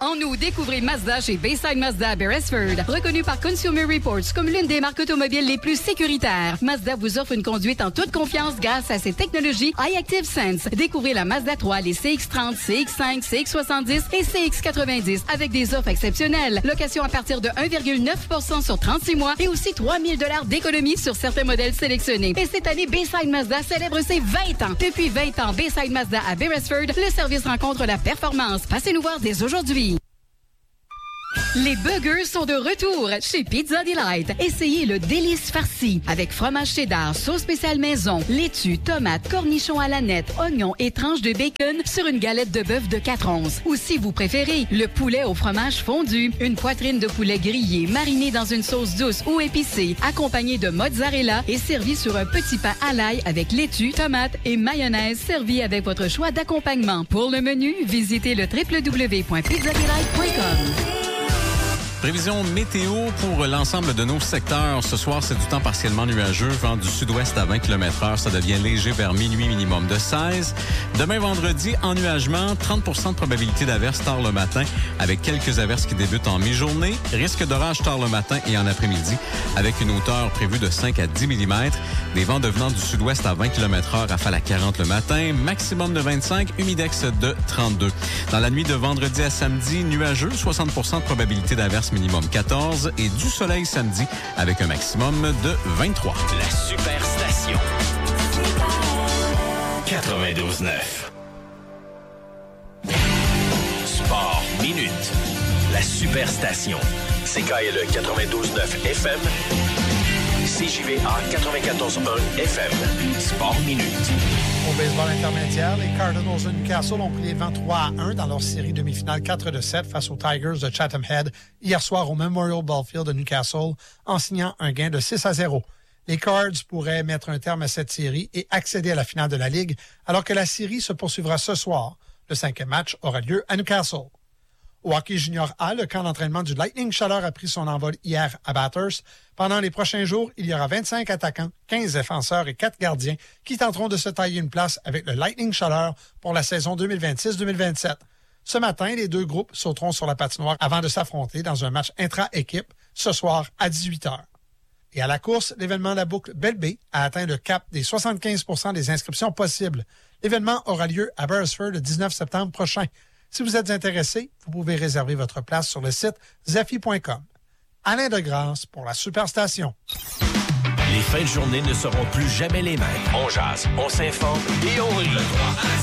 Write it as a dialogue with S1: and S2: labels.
S1: En août, découvrez Mazda chez Bayside Mazda à Beresford. Reconnu par Consumer Reports comme l'une des marques automobiles les plus sécuritaires, Mazda vous offre une conduite en toute confiance grâce à ses technologies iActive Sense. Découvrez la Mazda 3, les CX-30, CX-5, CX-70 et CX-90 avec des offres exceptionnelles. Location à partir de 1,9% sur 36 mois et aussi 3 000 $ d'économie sur certains modèles sélectionnés. Et cette année, Bayside Mazda célèbre ses 20 ans. Depuis 20 ans, Bayside Mazda à Beresford, le service rencontre la performance. Passez nous voir dès aujourd'hui. Les burgers sont de retour chez Pizza Delight. Essayez le délice farci avec fromage cheddar, sauce spéciale maison, laitue, tomates, cornichons à la nette, oignons et tranches de bacon sur une galette de bœuf de 4 onces. Ou si vous préférez, le poulet au fromage fondu, une poitrine de poulet grillée marinée dans une sauce douce ou épicée, accompagnée de mozzarella et servie sur un petit pain à l'ail avec laitue, tomates et mayonnaise servi avec votre choix d'accompagnement. Pour le menu, visitez le www.pizzadelight.com.
S2: Prévision météo pour l'ensemble de nos secteurs. Ce soir, c'est du temps partiellement nuageux. Vent du sud-ouest à 20 km/h. Ça devient léger vers minuit, minimum de 16. Demain, vendredi, ennuagement. 30% de probabilité d'averse tard le matin avec quelques averses qui débutent en mi-journée. Risque d'orage tard le matin et en après-midi avec une hauteur prévue de 5 à 10 mm. Des vents devenant du sud-ouest à 20 km/h, rafale à 40 le matin. Maximum de 25, humidex de 32. Dans la nuit de vendredi à samedi, nuageux. 60% de probabilité d'averse minimum 14 et du soleil samedi avec un maximum de 23.
S3: La Superstation. 92.9. Sport Minute. La Superstation. CKLE 92.9 FM. CJVA 94.1 FM. Sport Minute.
S4: Au baseball intermédiaire, les Cardinals de Newcastle ont pris les devants 3-1 dans leur série demi-finale 4-7 face aux Tigers de Chatham Head hier soir au Memorial Ballfield de Newcastle en signant un gain de 6-0. Les Cards pourraient mettre un terme à cette série et accéder à la finale de la Ligue alors que la série se poursuivra ce soir. Le 5e match aura lieu à Newcastle. Au hockey junior A, le camp d'entraînement du Lightning Chaleur a pris son envol hier à Bathurst. Pendant les prochains jours, il y aura 25 attaquants, 15 défenseurs et 4 gardiens qui tenteront de se tailler une place avec le Lightning Chaleur pour la saison 2026-2027. Ce matin, les deux groupes sauteront sur la patinoire avant de s'affronter dans un match intra-équipe ce soir à 18h. Et à la course, l'événement de la boucle Belle-Baie a atteint le cap des 75% des inscriptions possibles. L'événement aura lieu à Beresford le 19 septembre prochain. Si vous êtes intéressé, vous pouvez réserver votre place sur le site zafy.com. Alain Degrasse pour la Superstation.
S3: Les fins de journée ne seront plus jamais les mêmes. On jase, on s'informe et on rit.